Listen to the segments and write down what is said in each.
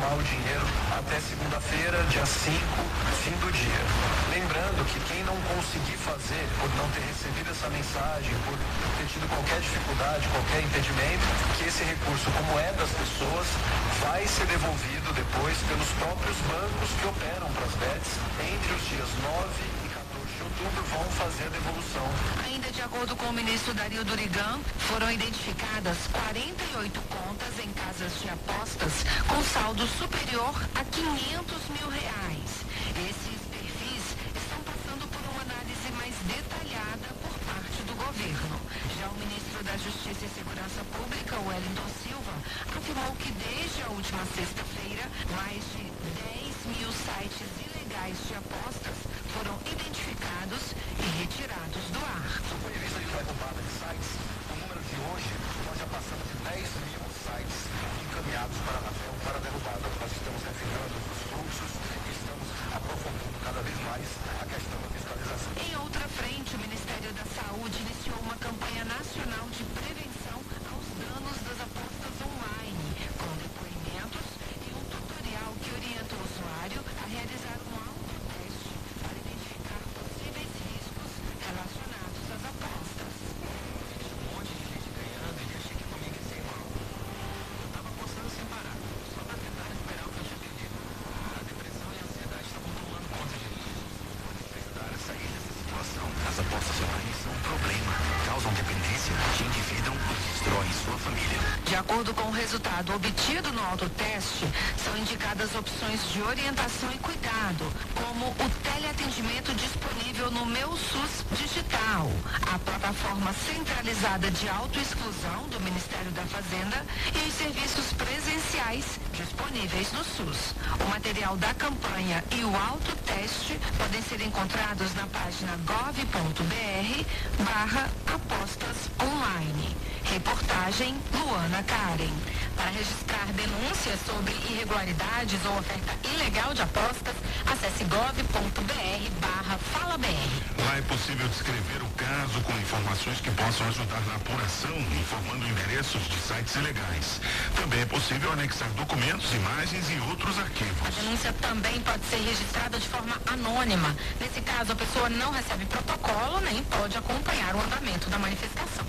o dinheiro até segunda-feira, dia 5, fim do dia. Lembrando que quem não conseguir fazer, por não ter recebido essa mensagem, por ter tido qualquer dificuldade, qualquer impedimento, que esse recurso, como é das pessoas, vai ser devolvido depois pelos próprios bancos que operam para as bets entre os dias 9 e 14 de outubro vão fazer a devolução. Ainda de acordo com o ministro Dario Durigan, foram identificadas 48 contas em casas de apostas com saldo superior a 500 mil reais. Esses perfis estão passando por uma análise mais detalhada por parte do governo. Já o ministro da Justiça e Segurança Pública, Wellington Silva, afirmou que desde a última sexta-feira, mais de 10 mil sites ilegais de apostas foram identificados e retirados do ar. Do ponto de vista de derrubada de sites, o número de hoje, nós já passamos de 10 mil sites encaminhados para a derrubada. Nós estamos refinando os fluxos e estamos aprofundando cada vez mais a questão da fiscalização. Em outra frente, o Ministério da Saúde iniciou uma campanha nacional de prevenção aos danos das apostas online, com depoimentos e um tutorial que orienta o usuário a realizar um autoteste para identificar possíveis riscos relacionados às apostas. Um monte de gente ganhando e achei que comigo ia ser mal. Eu tava apostando sem parar, só pra tentar recuperar o que eu tinha perdido. A depressão e a ansiedade estavam tomando conta de mim. Para sair dessa situação, as apostas online são um problema. Causam dependência, te endividam e destroem sua família. De acordo com o resultado obtido no autoteste, são indicadas opções de orientação e cuidado, como o teleatendimento disponível no Meu SUS Digital, a plataforma centralizada de autoexclusão do Ministério da Fazenda e os serviços presenciais disponíveis no SUS. O material da campanha e o autoteste podem ser encontrados na página gov.br/apostas online. Reportagem Luana Karen. Para registrar denúncias sobre irregularidades ou oferta ilegal de apostas, acesse gov.br/falabr. Lá é possível descrever o caso com informações que possam ajudar na apuração, informando endereços de sites ilegais. Também é possível anexar documentos, imagens e outros arquivos. A denúncia também pode ser registrada de forma anônima. Nesse caso, a pessoa não recebe protocolo nem pode acompanhar o andamento da manifestação.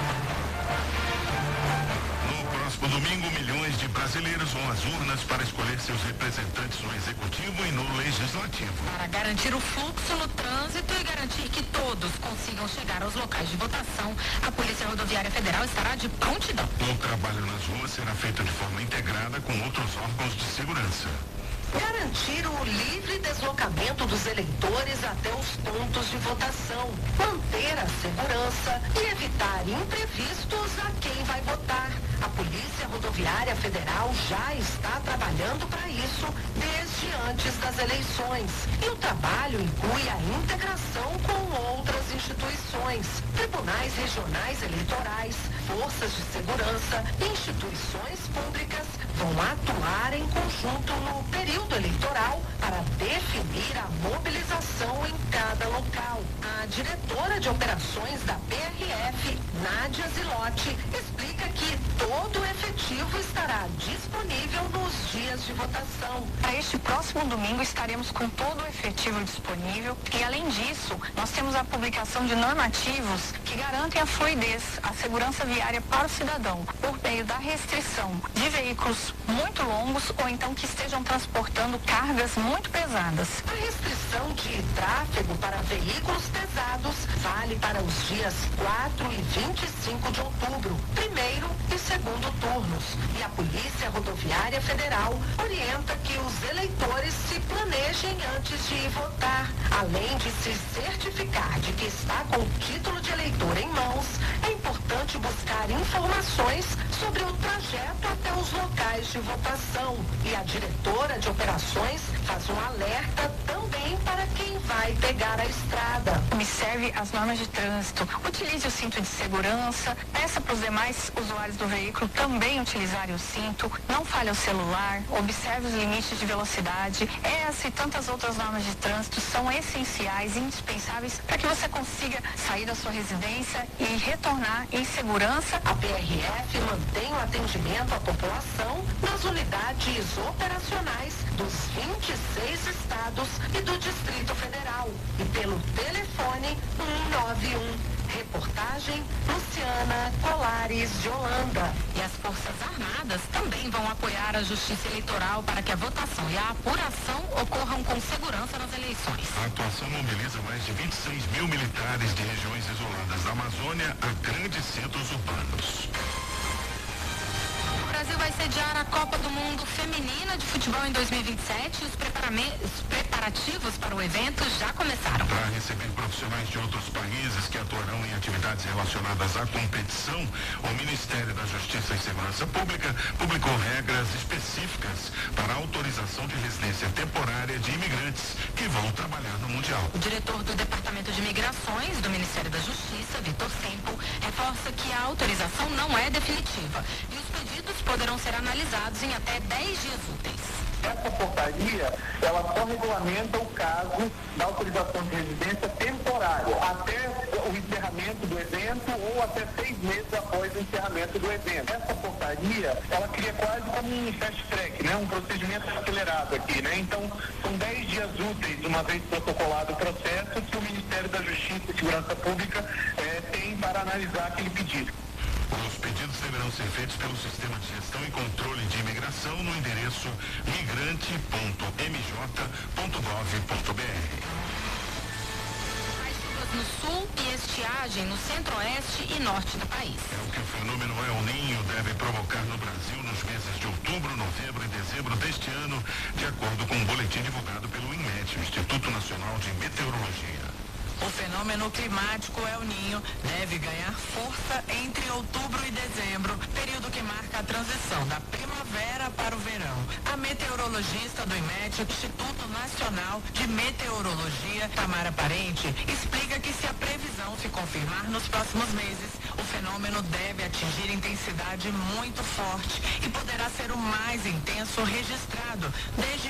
No próximo domingo, milhões de brasileiros vão às urnas para escolher seus representantes no Executivo e no Legislativo. Para garantir o fluxo no trânsito e garantir que todos consigam chegar aos locais de votação, a Polícia Rodoviária Federal estará de prontidão. O trabalho nas ruas será feito de forma integrada com outros órgãos de segurança. Garantir o livre deslocamento dos eleitores até os pontos de votação, manter a segurança e evitar imprevistos a quem vai votar. A Polícia Rodoviária Federal já está trabalhando para isso desde antes das eleições. E o trabalho inclui a integração com outras instituições, tribunais regionais eleitorais, forças de segurança e instituições públicas vão atuar em conjunto no período eleitoral para definir a mobilização em cada local. A diretora de operações da PRF, Nádia Zilotti, explica que todo o efetivo estará disponível nos dias de votação. Para este próximo domingo estaremos com todo o efetivo disponível e, além disso, nós temos a publicação de normativos que garantem a fluidez, a segurança viária para o cidadão, por meio da restrição de veículos muito longos ou então que estejam transportando cargas muito pesadas. A restrição de tráfego para veículos pesados vale para os dias 4 e 25 de outubro, primeiro e segundo turnos. E a Polícia Rodoviária Federal orienta que os eleitores se planejem antes de ir votar. Além de se certificar de que está com o título de eleitor em mãos, é importante buscar informações sobre o trajeto até os locais de votação. E a diretora de operações faz um alerta também também para quem vai pegar a estrada. Observe as normas de trânsito, utilize o cinto de segurança, peça para os demais usuários do veículo também utilizarem o cinto, não fale o celular, observe os limites de velocidade. Essa e tantas outras normas de trânsito são essenciais e indispensáveis para que você consiga sair da sua residência e retornar em segurança. A PRF mantém o atendimento à população nas unidades operacionais dos 26 estados e do Distrito Federal e pelo telefone 191. Reportagem Luciana Colares de Holanda. E as Forças Armadas também vão apoiar a Justiça Eleitoral para que a votação e a apuração ocorram com segurança nas eleições. A atuação mobiliza mais de 26 mil militares de regiões isoladas da Amazônia a grandes centros urbanos. O Brasil vai sediar a Copa do Mundo Feminina de Futebol em 2027 e os preparativos para o evento já começaram. Para receber profissionais de outros países que atuarão em atividades relacionadas à competição, o Ministério da Justiça e Segurança Pública publicou regras específicas para a autorização de residência temporária de imigrantes que vão trabalhar no Mundial. O diretor do Departamento de Migrações do Ministério da Justiça, Vitor Sempo, reforça que a autorização não é definitiva e os pedidos poderão ser analisados em até 10 dias úteis. Essa portaria, ela só regulamenta o caso da autorização de residência temporária, até o encerramento do evento ou até 6 meses após o encerramento do evento. Essa portaria, ela cria quase como um fast track, né? Um procedimento acelerado aqui, né? Então, são 10 dias úteis, uma vez protocolado o processo, que o Ministério da Justiça e Segurança Pública tem para analisar aquele pedido. Os pedidos deverão ser feitos pelo Sistema de Gestão e Controle de Imigração no endereço migrante.mj.gov.br. No sul e estiagem no centro-oeste e norte do país. É o que o fenômeno El Niño deve provocar no Brasil nos meses de outubro, novembro e dezembro deste ano, de acordo com um boletim divulgado pelo INMET, o Instituto Nacional de Meteorologia. O fenômeno climático El Niño deve ganhar força entre outubro e dezembro, período que marca a transição da primavera para o verão. A meteorologista do INMET, Instituto Nacional de Meteorologia, Tamara Parente, explica que se a previsão se confirmar nos próximos meses, o fenômeno deve atingir intensidade muito forte e poderá ser o mais intenso registrado desde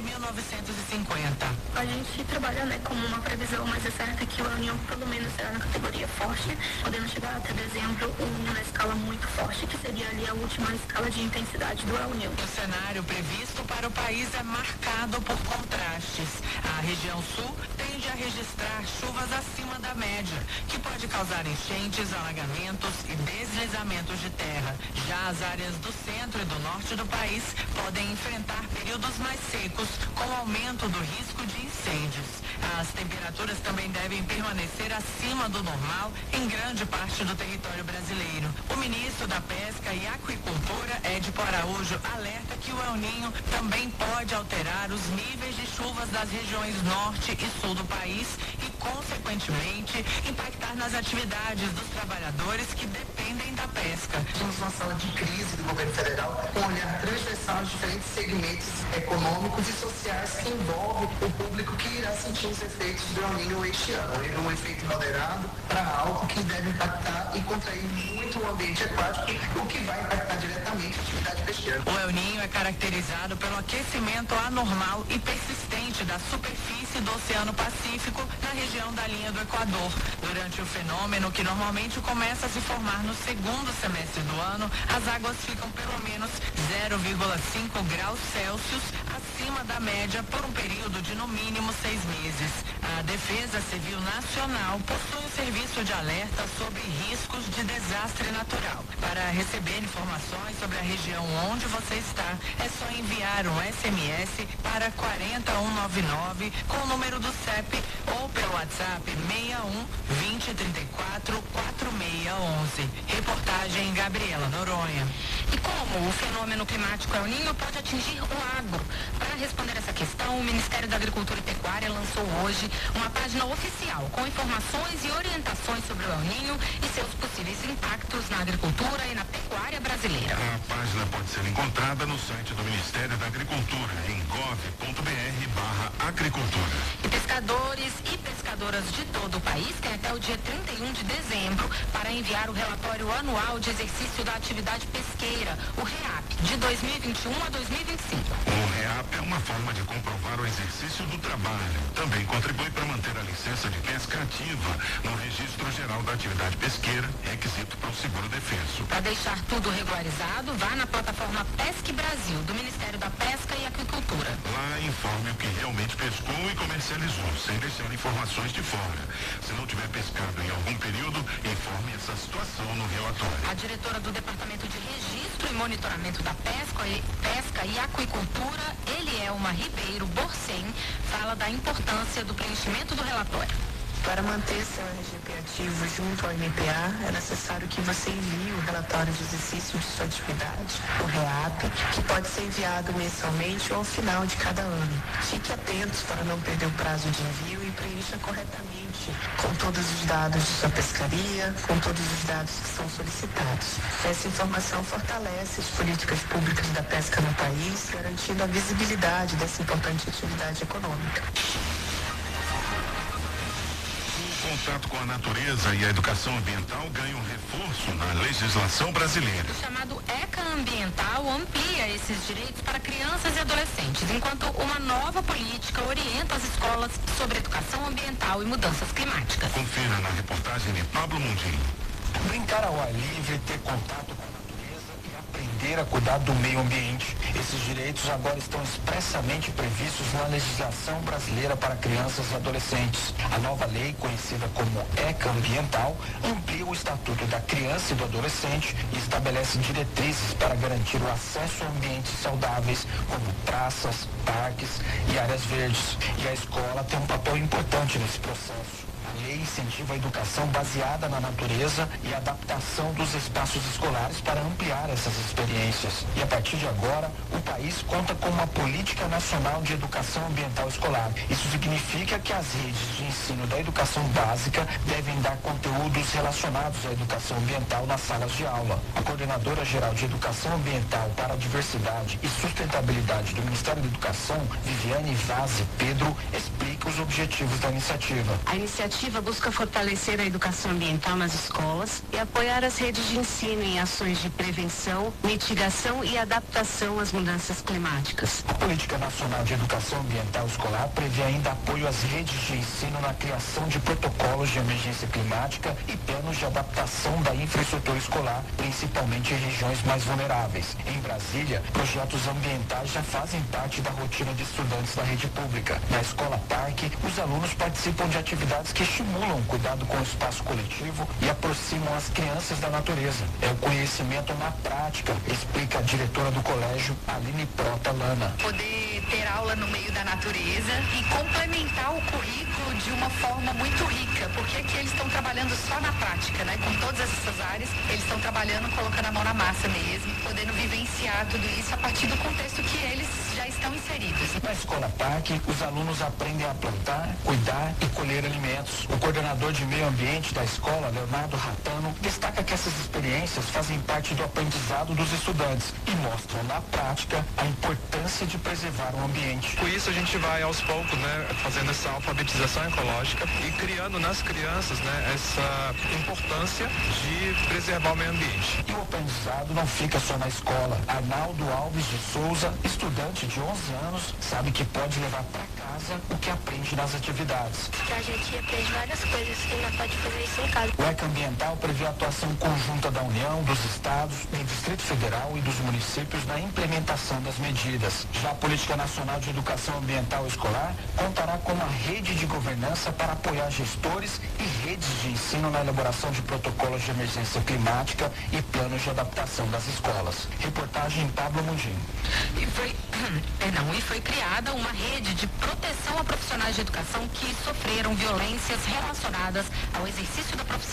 1950. A gente trabalha como uma previsão, mas é certo que o El Niño pelo menos será na categoria forte, podendo chegar até dezembro na escala muito forte, que seria ali a última escala de intensidade do El Niño. O cenário previsto para o país é marcado por contrastes. A região sul tende a registrar chuvas acima da média, que pode causar enchentes, alagamentos e deslizamentos de terra. Já as áreas do centro e do norte do país podem enfrentar períodos mais secos, com aumento do risco de incêndios. As temperaturas também devem permanecer acima do normal em grande parte do território brasileiro. O ministro da Pesca e Aquicultura, Edipo Araújo, alerta que o El Niño também pode alterar os níveis de chuvas das regiões norte e sul do país e, consequentemente, impactar nas atividades dos trabalhadores que dependem da pesca. Temos uma sala de crise do governo federal com um olhar transversal de diferentes segmentos econômicos e sociais que envolvem o público que irá sentir os efeitos do El Niño este ano. Ele é um efeito moderado para algo que deve impactar e contrair muito o ambiente aquático, o que vai impactar diretamente a atividade pesqueira. O El Niño é caracterizado pelo aquecimento anormal e persistente da superfície do Oceano Pacífico na região da linha do Equador. Durante o fenômeno, que normalmente começa a se formar no segundo semestre do ano, as águas ficam pelo menos 0,5 graus Celsius acima da média por um período de no mínimo 6 meses. A Defesa Civil Nacional possui um serviço de alerta sobre riscos de desastre natural. Para receber informações sobre a região onde você está, é só enviar um SMS para 40199 com o número do CEP ou pelo WhatsApp 61 2034 4611. Reportagem Gabriela Noronha. E como o fenômeno climático El Niño pode atingir o agro? Para responder essa questão, o Ministério da Agricultura e Pecuária lançou hoje uma página oficial com informações e orientações sobre o El Niño e seus possíveis impactos na agricultura e na pecuária brasileira. A página pode ser encontrada no site do Ministério da Agricultura, em gov.br/agricultura. E pescadores e pescadoras de todo o país têm até o dia 31 de dezembro para enviar o relatório anual de exercício da atividade pesqueira, o REAP, de 2021 a 2025. O REAP é uma forma de comprovar o exercício do trabalho. Também contribui para manter a licença de pesca ativa no Registro Geral da Atividade Pesqueira, requisito para o seguro defeso. Para deixar tudo regularizado, vá na plataforma Pesque Brasil, do Ministério da Pesca e Aquicultura. Lá informe o que realmente pescou e comercializou, sem deixar informações de fora. Se não tiver pescado em algum período, informe essa situação no relatório. A diretora do Departamento de Registro e Monitoramento da Pesca e Aquicultura, Elielma Ribeiro Borcem, fala da importância do preenchimento do relatório. Para manter seu RGP ativo junto ao MPA, é necessário que você envie o relatório de exercício de sua atividade, o REAP, que pode ser enviado mensalmente ou ao final de cada ano. Fique atentos para não perder o prazo de envio e preencha corretamente, com todos os dados de sua pescaria, com todos os dados que são solicitados. Essa informação fortalece as políticas públicas da pesca no país, garantindo a visibilidade dessa importante atividade econômica. O contato com a natureza e a educação ambiental ganham reforço na legislação brasileira. O chamado ECA Ambiental amplia esses direitos para crianças e adolescentes, enquanto uma nova política orienta as escolas sobre educação ambiental e mudanças climáticas. Confira na reportagem de Pablo Mundim. Brincar ao ar livre, ter contato com a natureza e aprender a cuidar do meio ambiente. Esses direitos agora estão expressamente previstos na legislação brasileira para crianças e adolescentes. A nova lei, conhecida como ECA Ambiental, amplia o estatuto da criança e do adolescente e estabelece diretrizes para garantir o acesso a ambientes saudáveis, como praças, parques e áreas verdes. E a escola tem um papel importante nesse processo. A lei incentiva a educação baseada na natureza e a adaptação dos espaços escolares para ampliar essas experiências. E a partir de agora, o país conta com uma política nacional de educação ambiental escolar. Isso significa que as redes de ensino da educação básica devem dar conteúdos relacionados à educação ambiental nas salas de aula. A coordenadora geral de Educação Ambiental para a Diversidade e Sustentabilidade do Ministério da Educação, Viviane Vaz Pedro, explica os objetivos da iniciativa. A iniciativa busca fortalecer a educação ambiental nas escolas e apoiar as redes de ensino em ações de prevenção, mitigação e adaptação às mudanças climáticas. A Política Nacional de Educação Ambiental Escolar prevê ainda apoio às redes de ensino na criação de protocolos de emergência climática e planos de adaptação da infraestrutura escolar, principalmente em regiões mais vulneráveis. Em Brasília, projetos ambientais já fazem parte da rotina de estudantes da rede pública. Na Escola Parque, os alunos participam de atividades que estimulam o cuidado com o espaço coletivo e aproximam as crianças da natureza. É o conhecimento na prática, explica a diretora do colégio, Aline Prota Lana. Poder ter aula no meio da natureza e complementar o currículo de uma forma muito rica, porque aqui eles estão trabalhando só na prática, né? Com todas essas áreas, eles estão trabalhando, colocando a mão na massa mesmo, podendo vivenciar tudo isso a partir do contexto que eles já estão inseridos. Na Escola Parque, os alunos aprendem a plantar, cuidar e colher alimentos. O coordenador de meio ambiente da escola, Leonardo Ratano, destaca que essas experiências fazem parte do aprendizado dos estudantes e mostram na prática a importância de preservar o ambiente. Com isso a gente vai aos poucos, né, fazendo essa alfabetização ecológica e criando nas crianças, né, essa importância de preservar o meio ambiente. E o aprendizado não fica só na escola. Arnaldo Alves de Souza, estudante de 11 anos, sabe que pode levar para casa o que aprende nas atividades. A gente aprende várias coisas que ainda pode fazer isso em casa. O ECA Ambiental prevê a atuação conjunta da União, dos estados, do Distrito Federal e dos municípios na implementação das medidas. Já a Política Nacional de Educação Ambiental Escolar contará com uma rede de governança para apoiar gestores e redes de ensino na elaboração de protocolos de emergência climática e planos de adaptação das escolas. Reportagem Pablo Mundim. E foi criada uma rede de proteção a profissionais de educação que sofreram violências relacionadas ao exercício da profissão. A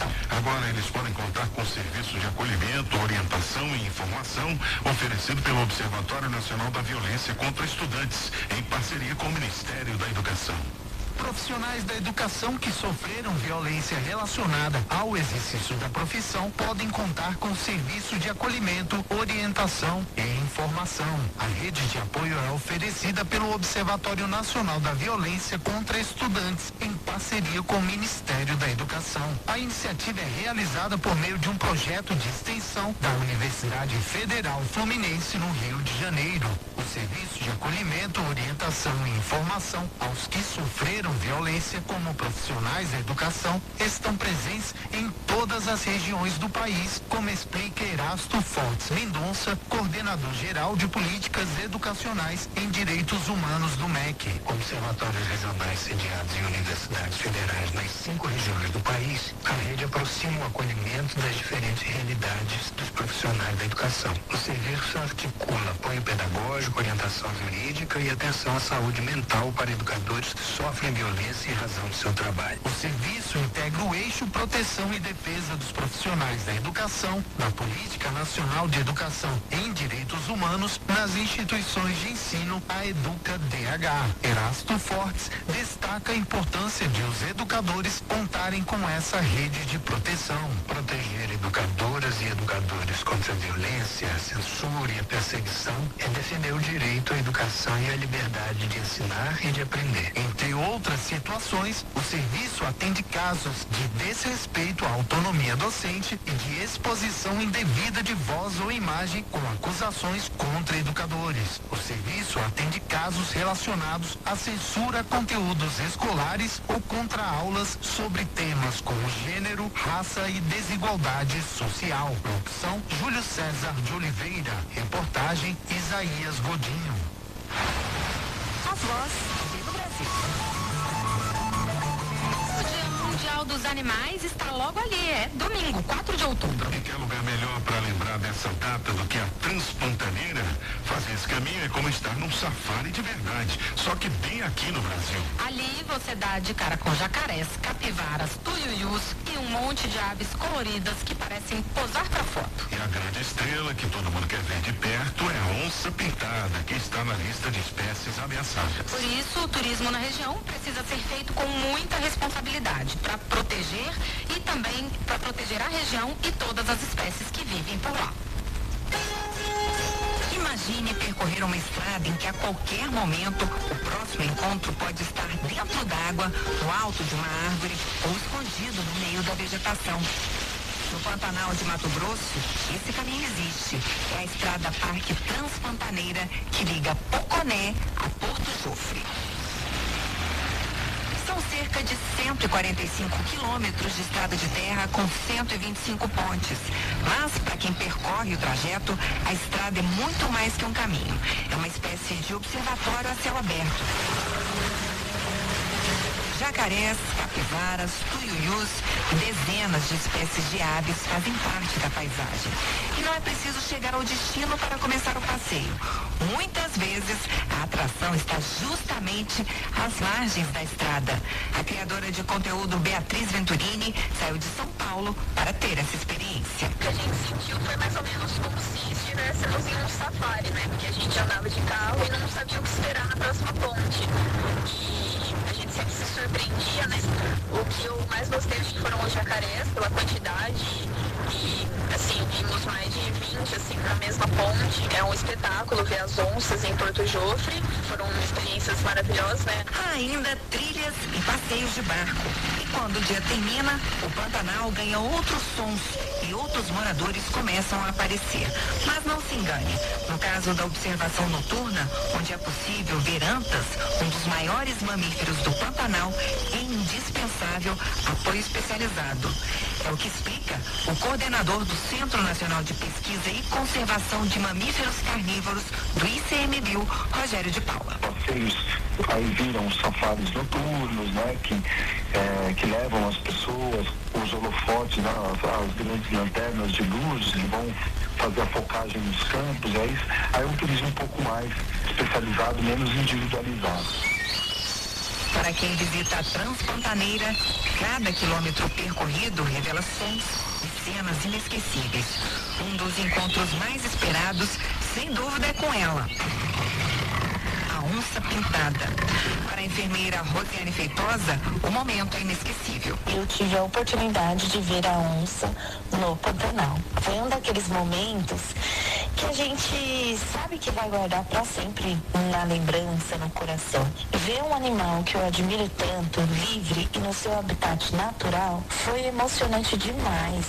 Agora eles podem contar com serviços de acolhimento, orientação e informação oferecido pelo Observatório Nacional da Violência contra Estudantes, em parceria com o Ministério da Educação. Profissionais da educação que sofreram violência relacionada ao exercício da profissão podem contar com serviço de acolhimento, orientação e informação. A rede de apoio é oferecida pelo Observatório Nacional da Violência contra Estudantes, em parceria com o Ministério da Educação. A iniciativa é realizada por meio de um projeto de extensão da Universidade Federal Fluminense, no Rio de Janeiro. O serviço de acolhimento, orientação e informação aos que sofreram violência como profissionais da educação estão presentes em todas as regiões do país, como explica Erasto Fortes Mendonça, coordenador geral de políticas educacionais em direitos humanos do MEC. Observatórios regionais sediados em universidades federais nas 5 regiões do país, a rede aproxima o acolhimento das diferentes realidades dos profissionais da educação. O serviço articula apoio pedagógico, orientação jurídica e atenção à saúde mental para educadores que sofrem violência em razão do seu trabalho. O serviço integra o eixo proteção e defesa dos profissionais da educação, na Política Nacional de Educação em Direitos Humanos, nas instituições de ensino, a EducaDH. Erasto Fortes destaca a importância de os educadores contarem com essa rede de proteção. Proteger educadoras e educadores contra a violência, a censura e a perseguição é defender o direito à educação e à liberdade de ensinar e de aprender. Entre outras situações, o serviço atende casos de desrespeito à autonomia docente e de exposição indevida de voz ou imagem com acusações contra educadores. O serviço atende casos relacionados à censura a conteúdos escolares ou contra aulas sobre temas como gênero, raça e desigualdade social. Produção: Júlio César de Oliveira. Reportagem: Isaías Godinho. As vozes do Brasil. O Dia Mundial dos Animais está logo ali, é domingo, 4 de outubro. E que lugar melhor para lembrar dessa data do que a Transpantaneira? Fazer esse caminho é como estar num safari de verdade, só que bem aqui no Brasil. Ali você dá de cara com jacarés, capivaras, tuiuius e um monte de aves coloridas que parecem posar para foto. E a grande estrela que todo mundo quer ver de perto é a onça pintada, que está na lista de espécies ameaçadas. Por isso, o turismo na região precisa ser feito com muita responsabilidade para proteger e também para proteger a região e todas as espécies que vivem por lá. Imagine percorrer uma estrada em que a qualquer momento o próximo encontro pode estar dentro d'água, no alto de uma árvore ou escondido no meio da vegetação. No Pantanal de Mato Grosso, esse caminho existe. É a estrada Parque Transpantaneira que liga Poconé a Porto Jofre. São cerca de 145 quilômetros de estrada de terra com 125 pontes. Mas, para quem percorre o trajeto, a estrada é muito mais que um caminho. É uma espécie de observatório a céu aberto. Jacarés, capivaras, tuiuius e dezenas de espécies de aves fazem parte da paisagem. E não é preciso chegar ao destino para começar o passeio. Muitas vezes, a atração está justamente às margens da estrada. A criadora de conteúdo Beatriz Venturini saiu de São Paulo para ter essa experiência. O que a gente sentiu foi mais ou menos como se estivéssemos em um safari, né? Porque a gente andava de carro e não sabia o que esperar na próxima ponte. E a gente sempre se surpreendia, né? O que eu mais gostei foram os jacarés, pela quantidade. E, assim, vimos mais de 20, assim, na mesma ponte. É um espetáculo ver as onças em Porto Jofre. Foram experiências maravilhosas, né? Há ainda trilhas e passeios de barco. E quando o dia termina, o Pantanal ganha outros sons e outros moradores começam a aparecer. Mas não se engane, no caso da observação noturna, onde é possível ver antas, um dos maiores mamíferos do Pantanal, é indispensável apoio especializado. É o que explica o coordenador do Centro Nacional de Pesquisa e Conservação de Mamíferos Carnívoros do ICMBio, Rogério de Paula. Passeios aí viram os safaris noturnos, né, que levam as pessoas, os holofotes, né, as grandes lanternas de luz, e vão fazer a focagem nos campos, aí é um turismo um pouco mais especializado, menos individualizado. Para quem visita a Transpantaneira, cada quilômetro percorrido revela sons e cenas inesquecíveis. Um dos encontros mais esperados, sem dúvida, é com ela. A onça pintada. Para a enfermeira Rosiane Feitosa, o momento é inesquecível. Eu tive a oportunidade de ver a onça no Pantanal. Foi um daqueles momentos que a gente sabe que vai guardar para sempre na lembrança, no coração. Ver um animal que eu admiro tanto, livre e no seu habitat natural, foi emocionante demais.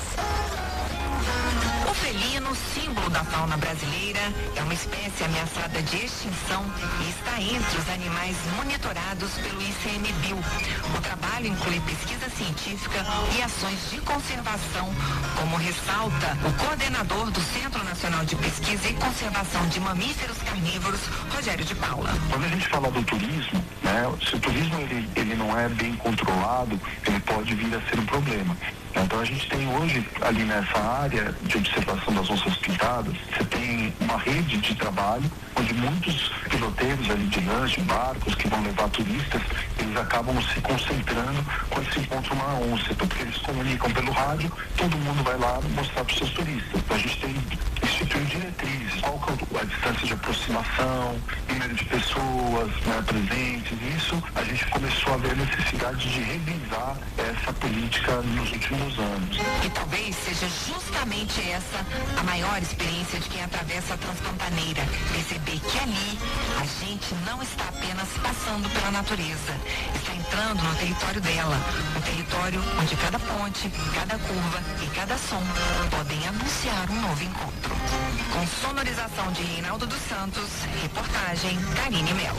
O felino, símbolo da fauna brasileira, é uma espécie ameaçada de extinção e está entre os animais monitorados pelo ICMBio. O trabalho inclui pesquisa científica e ações de conservação, como ressalta o coordenador do Centro Nacional de Pesquisa e Conservação de Mamíferos Carnívoros, Rogério de Paula. Quando a gente fala do turismo, né, se o turismo ele não é bem controlado, ele pode vir a ser um problema. Então a gente tem hoje, ali nessa área de observação das onças pintadas, você tem uma rede de trabalho onde muitos piloteiros ali de lanche, barcos que vão levar turistas, eles acabam se concentrando quando se encontra uma onça, porque eles comunicam pelo rádio, todo mundo vai lá mostrar para os seus turistas. Então a gente tem instituir diretrizes, qual que é a distância de aproximação, número de pessoas, né, presentes. Isso a gente começou a ver a necessidade de revisar essa política nos últimos anos. E talvez seja justamente essa a maior experiência de quem atravessa a Transpantaneira. Perceber que ali a gente não está apenas passando pela natureza, está entrando no território dela, um território onde cada ponte, cada curva e cada som podem anunciar um novo encontro. Com sonorização de Reinaldo dos Santos, reportagem Karine Melo.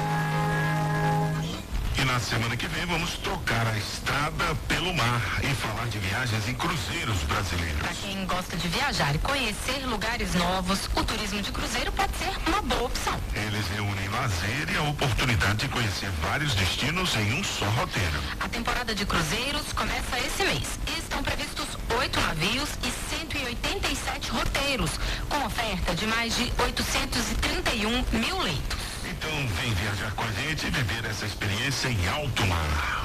E na semana que vem vamos trocar a estrada pelo mar e falar de viagens em cruzeiros brasileiros. Para quem gosta de viajar e conhecer lugares novos, o turismo de cruzeiro pode ser uma boa opção. Eles reúnem lazer e a oportunidade de conhecer vários destinos em um só roteiro. A temporada de cruzeiros começa esse mês e estão previstos 8 navios e 187 roteiros, com oferta de mais de 831 mil leitos. Então vem viajar com a gente e viver essa experiência em alto mar.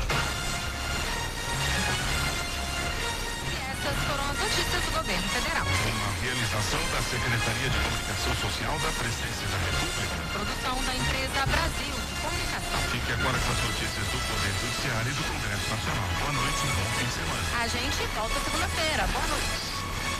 E essas foram as notícias do governo federal. Uma realização da Secretaria de Comunicação Social da Presidência da República. Produção da empresa Brasil de Comunicação. Fique agora com as notícias do Poder Judiciário e do Congresso Nacional. Boa noite e bom fim de semana. A gente volta segunda-feira. Boa noite.